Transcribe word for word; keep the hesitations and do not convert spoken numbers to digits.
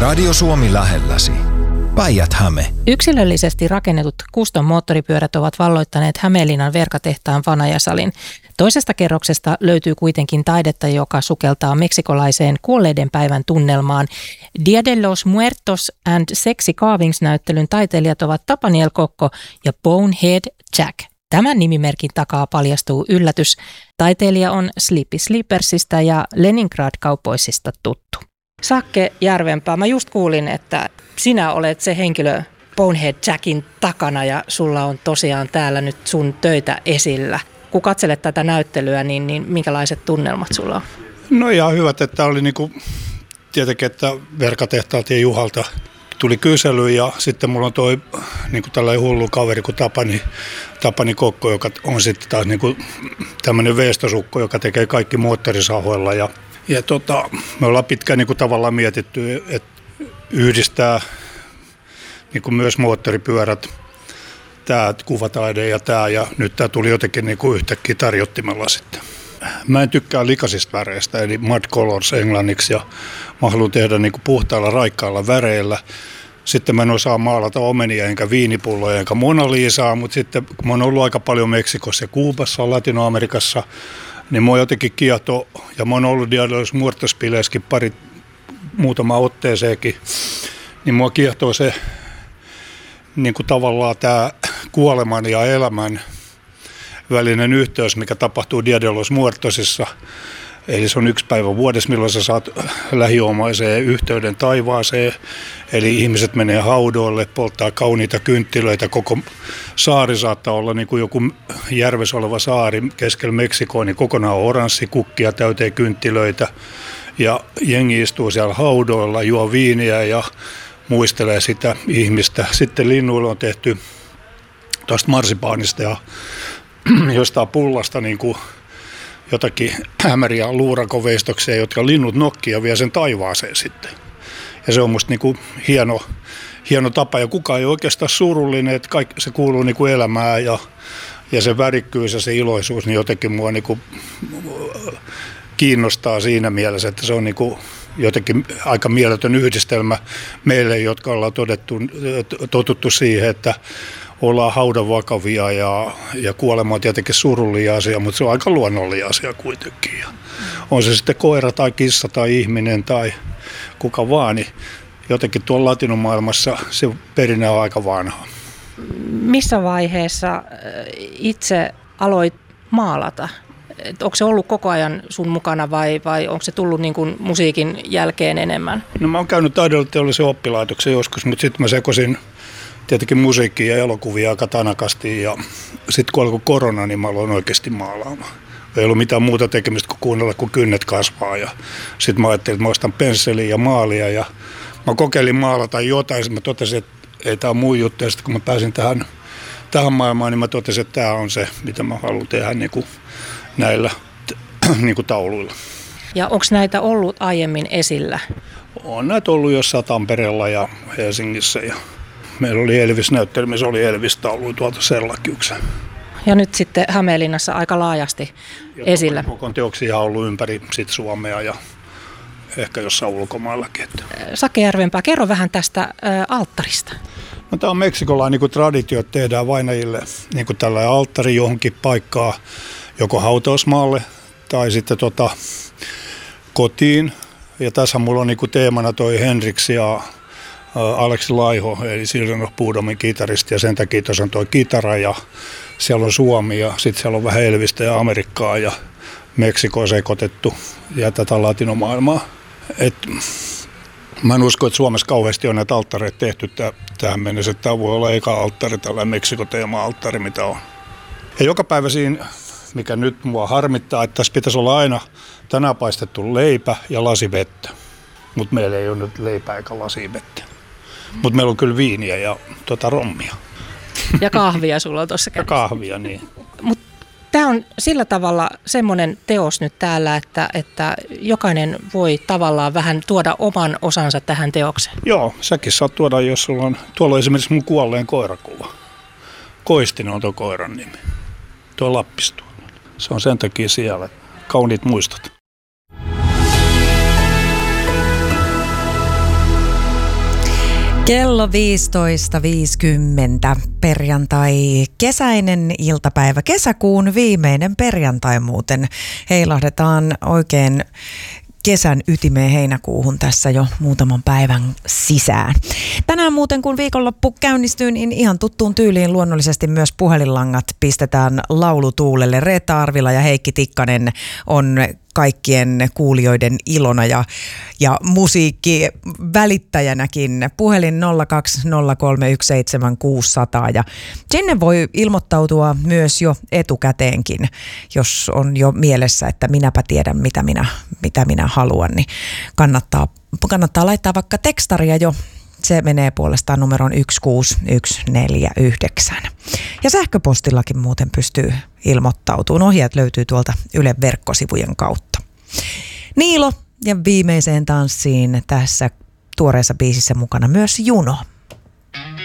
Radio Suomi lähelläsi. Päijät-Häme. Yksilöllisesti rakennetut Kuston moottoripyörät ovat valloittaneet Hämeenlinnan Verkatehtaan Vanajasalin. Toisesta kerroksesta löytyy kuitenkin taidetta, joka sukeltaa meksikolaiseen kuolleiden päivän tunnelmaan. Dia de los Muertos and Sexy Carvings-näyttelyn taiteilijat ovat Tapaniel Kokko ja Bonehead Jack. Tämän nimimerkin takaa paljastuu yllätys. Taiteilija on Sleepy Sleepersistä ja Leningrad-kaupoisista tuttu. Sakke Järvenpää, mä just kuulin, että sinä olet se henkilö Bonehead Jackin takana ja sulla on tosiaan täällä nyt sun töitä esillä. Kun katselet tätä näyttelyä, niin, niin minkälaiset tunnelmat sulla on? No ihan hyvät, että oli niinku, tietenkin, että Verkatehtaalta ja Juhalta tuli kysely ja sitten mulla on toi niinku tällainen hullu kaveri kuin Tapani, Tapani Kokko, joka on sitten taas niinku tämmöinen veestosukko, joka tekee kaikki moottorisahoilla ja Ja tota, me ollaan pitkään niin kuin tavallaan mietitty, että yhdistää niin kuin myös moottoripyörät, tämä kuvataide ja tämä, ja nyt tämä tuli jotenkin niin kuin yhtäkkiä tarjottimella sitten. Mä en tykkää likaisista väreistä, eli mud colors englanniksi, ja mä haluan tehdä niin kuin puhtailla, raikkailla väreillä. Sitten mä en osaa maalata omenia, enkä viinipulloja, enkä Mona Lisaa, mutta sitten kun mä oon ollut aika paljon Meksikossa ja Kuubassa, Latinoamerikassa, niin mua jotenkin kiehtoo, ja mä oon ollut Dia de los Muertos-bileissäkin pari, muutama otteeseenkin, niin mua kiehtoo se niin kuin tavallaan tämä kuoleman ja elämän välinen yhteys, mikä tapahtuu Dia de los Muertosissa. Eli se on yksi päivä vuodessa, milloin sä saat lähiomaiseen yhteyden taivaaseen. Eli ihmiset menee haudoille, polttaa kauniita kynttilöitä. Koko saari saattaa olla niin kuin joku järvessä oleva saari keskellä Meksikoa, niin kokonaan oranssi, kukkia täyteen kynttilöitä. Ja jengi istuu siellä haudoilla, juo viiniä ja muistelee sitä ihmistä. Sitten linnuilla on tehty tuosta marsipaanista ja jostain pullasta niin kuin jotakin hämäriä luurakoveistoksia, jotka linnut nokkii ja vie sen taivaaseen sitten. Ja se on musta niinku hieno, hieno tapa, ja kukaan ei oikeastaan surullinen, että kaikki, se kuuluu niinku elämään, ja, ja se värikkyys ja se iloisuus, niin jotenkin mua niinku kiinnostaa siinä mielessä, että se on niinku jotenkin aika mieletön yhdistelmä meille, jotka ollaan todettu, totuttu siihen, että ollaan haudan vakavia ja, ja kuolema on tietenkin surullinen asia, mutta se on aika luonnollinen asia kuitenkin. Ja on se sitten koira tai kissa tai ihminen tai kuka vaan, niin jotenkin tuolla latinomaailmassa se perinne on aika vanha. Missä vaiheessa itse aloit maalata? Onko se ollut koko ajan sun mukana vai, vai onko se tullut niin kuin musiikin jälkeen enemmän? No mä oon käynyt taideteollisen oppilaitoksen joskus, mutta sitten mä sekoisin tietenkin musiikkia ja elokuvia aika tanakasti, ja sitten kun alkoi korona, niin mä aloin oikeasti maalaamaan. Ei ollut mitään muuta tekemistä kuin kuunnella, kun kynnet kasvaa, ja sitten mä ajattelin, että mä ostan pensseliä ja maalia, ja mä kokeilin maalata jotain, sitten mä totesin, että ei tää ole mun juttu, ja sitten kun mä pääsin tähän, tähän maailmaan, niin mä totesin, että tää on se, mitä mä haluan tehdä niin kuin näillä niin kuin tauluilla. Ja onko näitä ollut aiemmin esillä? On näitä ollut jossain Tampereella ja Helsingissä, ja meillä oli Elvis-näyttely, missä oli Elvis-taulu tuolta Sellakiuksen. Ja nyt sitten Hämeenlinnassa aika laajasti ja esillä. Kokon teoksia on ollut ympäri sit Suomea ja ehkä jossain ulkomaillakin. Sakke Järvenpää, kerro vähän tästä ä, alttarista. No, tämä on meksikolainen niin traditio, että tehdään vainajille niin kuin tällainen alttari johonkin paikkaa, joko hautausmaalle tai sitten tota, kotiin. Ja tässä mulla on niin kuin teemana toi Hendrix ja Aleksi Laiho, eli Children of Bodomin kitaristi, ja sen takia tuossa on tuo kitara, ja siellä on Suomi, ja sitten siellä on vähän Elvistä ja Amerikkaa, ja Meksikoa sekoitettu, ja tätä latinomaailmaa. Et, mä en usko, että Suomessa kauheasti on näitä alttareita tehty tähän mennessä, että tämä voi olla eka alttari, tällainen Meksiko-teema-alttari, mitä on. Ja joka päivä siinä, mikä nyt mua harmittaa, että tässä pitäisi olla aina tänään paistettu leipä ja lasi vettä, mutta meillä ei ole nyt leipää eikä lasi vettä. Mutta meillä on kyllä viiniä ja tuota rommia. Ja kahvia sulla on tuossa kädessä. Ja kahvia, niin. Mutta tämä on sillä tavalla semmoinen teos nyt täällä, että, että jokainen voi tavallaan vähän tuoda oman osansa tähän teokseen. Joo, säkin saat tuoda, jos sulla on, tuolla on esimerkiksi mun kuolleen koirakuva. Koistinen on tuo koiran nimi. Tuo Lappistu. Se on sen takia siellä. Kauniit muistot. Kello viisitoista viisikymmentä, perjantai, kesäinen iltapäivä, kesäkuun viimeinen perjantai muuten. Heilahdetaan oikein kesän ytimeen heinäkuuhun tässä jo muutaman päivän sisään. Tänään muuten kun viikonloppu käynnistyy, niin ihan tuttuun tyyliin luonnollisesti myös puhelinlangat pistetään laulutuulelle. Reetta Arvila ja Heikki Tikkanen on kaikkien kuulijoiden ilona ja, ja musiikki välittäjänäkin. Puhelin nolla kaksi nolla kolme yksi seitsemän kuusi nolla nolla ja sinne voi ilmoittautua myös jo etukäteenkin, jos on jo mielessä, että minäpä tiedän mitä minä, mitä minä haluan, niin kannattaa, kannattaa laittaa vaikka tekstaria jo. Se menee puolestaan numeroon yksi kuusi yksi neljä yhdeksän. Ja sähköpostillakin muuten pystyy ilmoittautumaan. Ohjeet löytyy tuolta Ylen verkkosivujen kautta. Niilo ja viimeiseen tanssiin tässä tuoreessa biisissä mukana myös Juno.